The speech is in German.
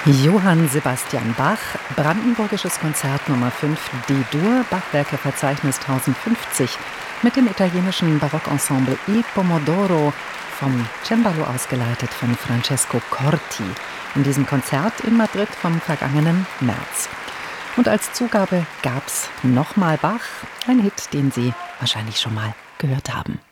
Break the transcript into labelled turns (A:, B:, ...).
A: Johann Sebastian Bach, Brandenburgisches Konzert Nummer 5 D-Dur, Bachwerkeverzeichnis 1050, mit dem italienischen Barockensemble Il Pomodoro, vom Cembalo ausgeleitet von Francesco Corti, in diesem Konzert in Madrid vom vergangenen März. Und als Zugabe gab's nochmal Bach, ein Hit, den Sie wahrscheinlich schon mal gehört haben.